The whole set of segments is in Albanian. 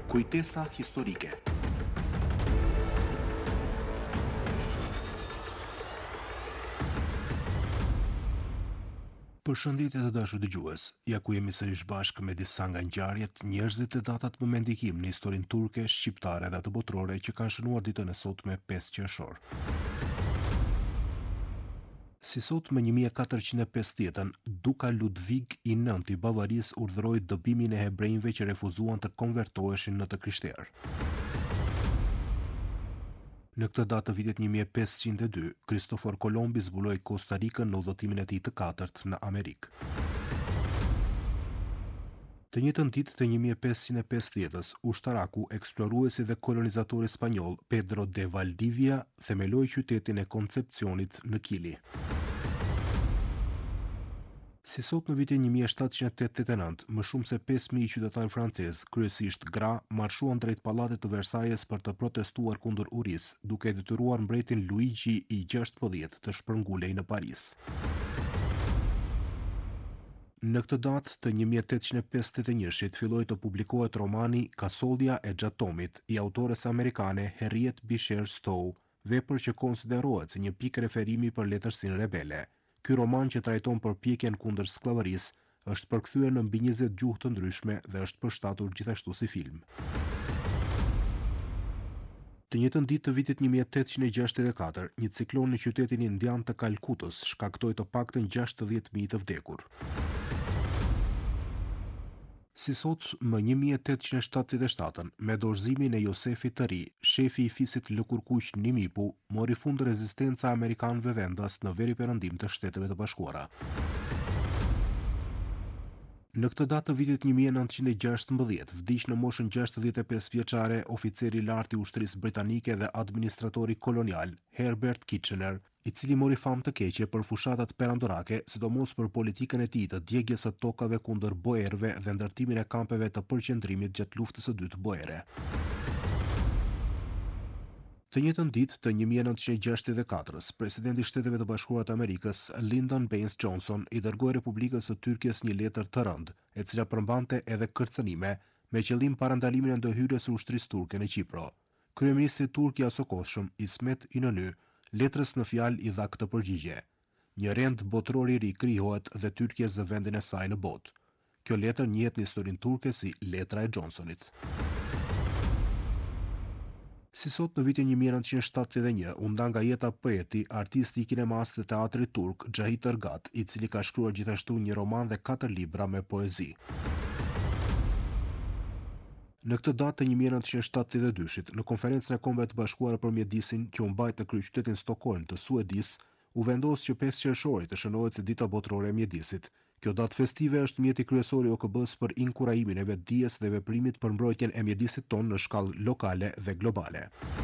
Kujtesa historike. Përshëndetje të dashur dëgjues, ja ku jemi sërish bashkë me disa nga ngjarjet, njerëzit e datat më me ndikim në historinë turke, shqiptare dhe të botërore që kanë shënuar ditën e sotme 5 qershor. Si sot më 1450-ën, Duka Ludvig i IX i Bavarisë urdhëroi dëbimin e hebrejve që refuzuan të konvertoheshin në të krishterë. Në këtë datë të vitit 1502, Kristofor Kolombi zbuloi Kostarikën në udhëtimin e tij të katërt në Amerikë. Të njëjtën ditë të 1550-s, ushtaraku, eksploruesi dhe kolonizatori spanjoll Pedro de Valdivia themeloi qytetin e Koncepcionit në Kili. Si sot në vitin 1789, më shumë se 5.000 qytetarë francezë, kryesisht gra, marshuan drejt pallatit të Versailles për të protestuar kundër urisë, duke detyruar mbretin Luigi i 16 të shpërngulej në Paris. Në këtë datë të 1851-shit filloi të publikohet romani Kasollja e Xhatomit i autores amerikane Harriet Beecher Stowe, vepër që konsiderohet si një pikë referimi për letërsinë rebele. Ky roman që trajton përpjekjen kundër skllavërisë është përkthyer në mbi 20 gjuhë të ndryshme dhe është përshtatur gjithashtu si film. Të njëjtën ditë të vitit 1864, një ciklon në qytetin indian të Kalkutës shkaktoi të paktën 60.000 të vdekur. Si sot, më 1877-ën, me dorëzimin e Josefit të Ri, shefi i fisit lëkurkuq Nimipu mori fund rezistenca e amerikanëve vendas në veriperëndim të Shteteve të Bashkuara. Në këtë datë të vitit 1916, vdiq në moshën 65 vjeçare oficeri i lartë i ushtrisë britanike dhe administratori kolonial Herbert Kitchener, i cili mori famë të keqe për fushatat perandorake, sidomos për politikën e tij të djegjes së tokave kundër boerëve dhe ndërtimin e kampeve të përqendrimit gjatë luftës së dytë boere. Të njëjtën ditë të 1964-s, presidenti i Shteteve të Bashkuara të Amerikës, Lyndon Baines Johnson, i dërgoi Republikës së Tyrkisë një letër të rëndë, e cila përmbante edhe kërcënime me qëllim parandalimin e ndërhyrjes së ushtrisë turke në Qipro. Kryeministri turk i asokoshëm, Ismet İnönü, letrës në fjalë i dha këtë përgjigje. Një rend botëror i ri krijohet dhe Tyrkia zë vendin e saj në botë. Kjo letër njihet në historinë turke si letra e Johnsonit. Si sot në vitin 1971, u nda nga jeta poeti, artisti i kinemas dhe teatrit turk, Xhahit Ërgat, i cili ka shkruar gjithashtu një roman dhe 4 libra me poezi. Në këtë datë të 1972-shit, në konferencën e Kombeve të Bashkuara për mjedisin që u mbajt në kryeqytetin Stockholm të Suedisë, u vendos që 5 qershorit të shënohet si dita botërore e mjedisit. Kjo datë festive është mjeti kryesor i OKB-s për inkurajimin e vetdijes dhe veprimit për mbrojtjen e mjedisit tonë në shkallë lokale dhe globale.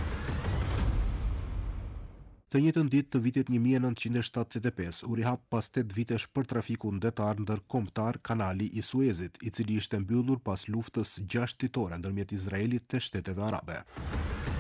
Të njëjtën ditë të vitit 1975 u rihap pas 8 vitesh për trafikun ndetar ndërkombëtar kanali i Suezit, i cili ishte mbyllur pas luftës 6 ditore ndërmjet Izraelit dhe Shteteve Arabe.